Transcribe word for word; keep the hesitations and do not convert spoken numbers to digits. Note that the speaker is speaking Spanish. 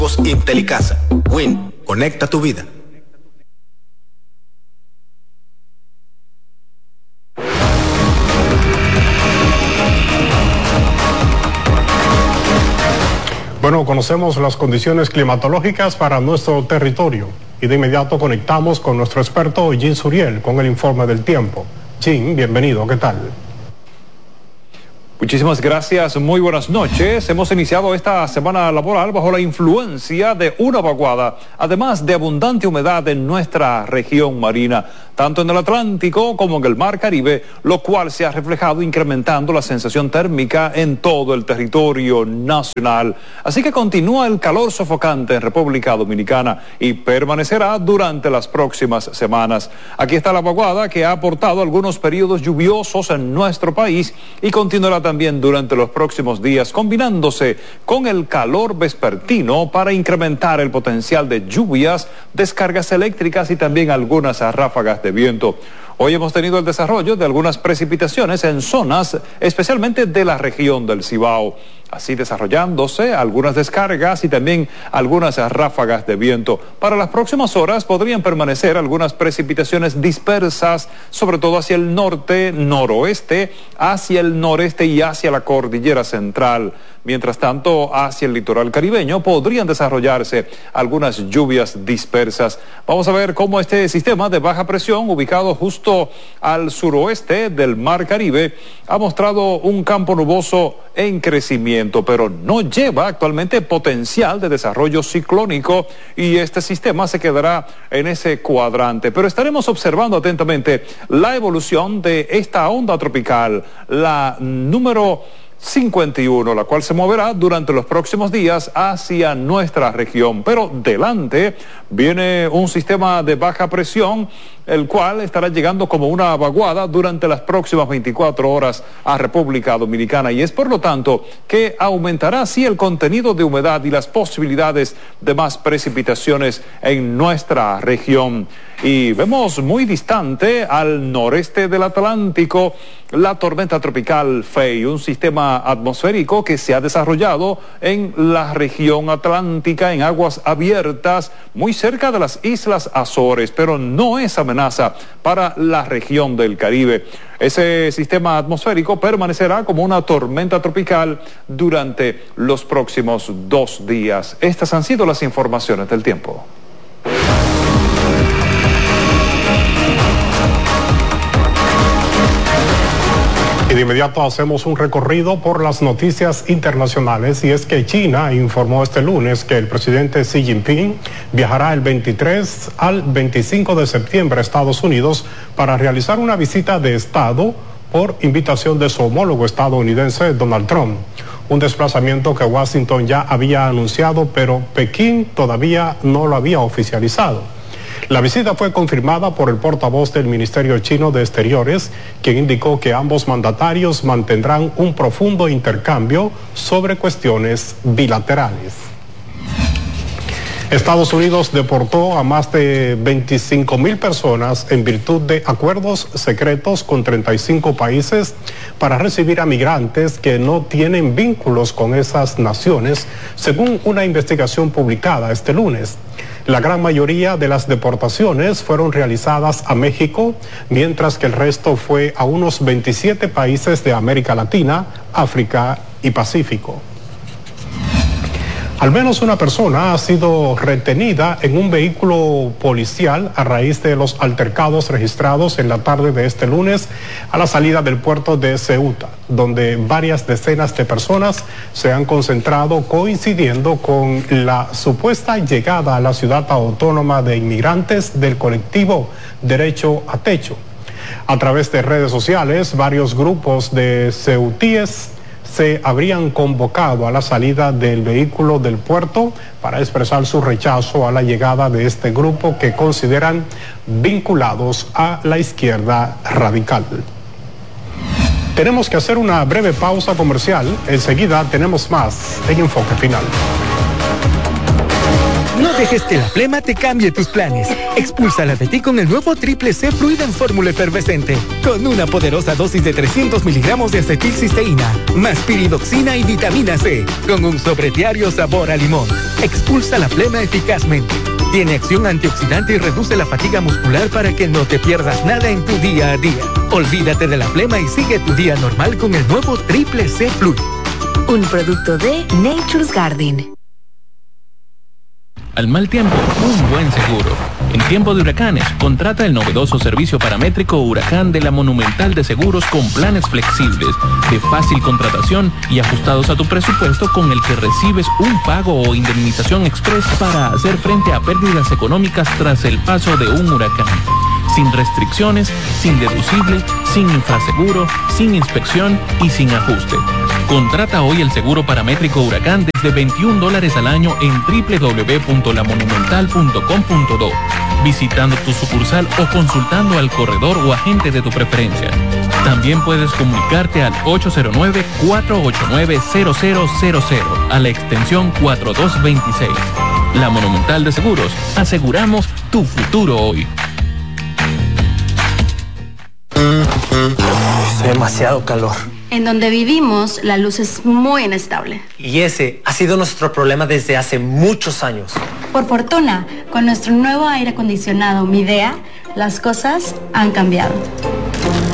Intelicasa. Win. Conecta tu vida. Bueno, conocemos las condiciones climatológicas para nuestro territorio y de inmediato conectamos con nuestro experto Jim Suriel con el informe del tiempo. Jim, bienvenido, ¿qué tal? Muchísimas gracias, muy buenas noches. Hemos iniciado esta semana laboral bajo la influencia de una vaguada, además de abundante humedad en nuestra región marina, tanto en el Atlántico como en el Mar Caribe, lo cual se ha reflejado incrementando la sensación térmica en todo el territorio nacional. Así que continúa el calor sofocante en República Dominicana y permanecerá durante las próximas semanas. Aquí está la vaguada que ha aportado algunos periodos lluviosos en nuestro país y continuará también también durante los próximos días, combinándose con el calor vespertino para incrementar el potencial de lluvias, descargas eléctricas y también algunas ráfagas de viento. Hoy hemos tenido el desarrollo de algunas precipitaciones en zonas, especialmente de la región del Cibao, así desarrollándose algunas descargas y también algunas ráfagas de viento. Para las próximas horas podrían permanecer algunas precipitaciones dispersas, sobre todo hacia el norte, noroeste, hacia el noreste y hacia la cordillera central. Mientras tanto, hacia el litoral caribeño podrían desarrollarse algunas lluvias dispersas. Vamos a ver cómo este sistema de baja presión, ubicado justo al suroeste del Mar Caribe, ha mostrado un campo nuboso en crecimiento, pero no lleva actualmente potencial de desarrollo ciclónico y este sistema se quedará en ese cuadrante. Pero estaremos observando atentamente la evolución de esta onda tropical, la número cincuenta y uno, la cual se moverá durante los próximos días hacia nuestra región. Pero delante viene un sistema de baja presión, el cual estará llegando como una vaguada durante las próximas veinticuatro horas a República Dominicana, y es por lo tanto que aumentará así el contenido de humedad y las posibilidades de más precipitaciones en nuestra región. Y vemos muy distante al noreste del Atlántico la tormenta tropical Fay, un sistema atmosférico que se ha desarrollado en la región atlántica en aguas abiertas muy cerca de las Islas Azores, pero no es amenaza para la región del Caribe. Ese sistema atmosférico permanecerá como una tormenta tropical durante los próximos dos días. Estas han sido las informaciones del tiempo. Y de inmediato hacemos un recorrido por las noticias internacionales, y es que China informó este lunes que el presidente Xi Jinping viajará el veintitrés al veinticinco de septiembre a Estados Unidos para realizar una visita de Estado por invitación de su homólogo estadounidense Donald Trump. Un desplazamiento que Washington ya había anunciado, pero Pekín todavía no lo había oficializado. La visita fue confirmada por el portavoz del Ministerio Chino de Exteriores, quien indicó que ambos mandatarios mantendrán un profundo intercambio sobre cuestiones bilaterales. Estados Unidos deportó a más de veinticinco mil personas en virtud de acuerdos secretos con treinta y cinco países para recibir a migrantes que no tienen vínculos con esas naciones, según una investigación publicada este lunes. La gran mayoría de las deportaciones fueron realizadas a México, mientras que el resto fue a unos veintisiete países de América Latina, África y Pacífico. Al menos una persona ha sido retenida en un vehículo policial a raíz de los altercados registrados en la tarde de este lunes a la salida del puerto de Ceuta, donde varias decenas de personas se han concentrado coincidiendo con la supuesta llegada a la ciudad autónoma de inmigrantes del colectivo Derecho a Techo. A través de redes sociales, varios grupos de ceutíes se habrían convocado a la salida del vehículo del puerto para expresar su rechazo a la llegada de este grupo que consideran vinculados a la izquierda radical. Tenemos que hacer una breve pausa comercial. Enseguida tenemos más en Enfoque Final. dejes que la flema te cambie tus planes. Expúlsala de ti con el nuevo Triple C Fluid en fórmula efervescente, con una poderosa dosis de trescientos miligramos de acetilcisteína, más piridoxina y vitamina C, con un sobrediario sabor a limón. Expulsa la flema eficazmente. Tiene acción antioxidante y reduce la fatiga muscular para que no te pierdas nada en tu día a día. Olvídate de la flema y sigue tu día normal con el nuevo Triple C Fluid. Un producto de Nature's Garden. Al mal tiempo, un buen seguro. En tiempo de huracanes, contrata el novedoso servicio paramétrico Huracán de la Monumental de Seguros con planes flexibles, de fácil contratación y ajustados a tu presupuesto, con el que recibes un pago o indemnización express para hacer frente a pérdidas económicas tras el paso de un huracán. Sin restricciones, sin deducible, sin infraseguro, sin inspección y sin ajuste. Contrata hoy el seguro paramétrico Huracán desde veintiún dólares al año en doble u doble u doble u punto la monumental punto com punto do, visitando tu sucursal o consultando al corredor o agente de tu preferencia. También puedes comunicarte al ocho cero nueve, cuatro ocho nueve, cero cero cero cero a la extensión cuatro dos veintiséis. La Monumental de Seguros. Aseguramos tu futuro hoy. Hace demasiado calor. En donde vivimos, la luz es muy inestable. Y ese ha sido nuestro problema desde hace muchos años. Por fortuna, con nuestro nuevo aire acondicionado Midea, las cosas han cambiado.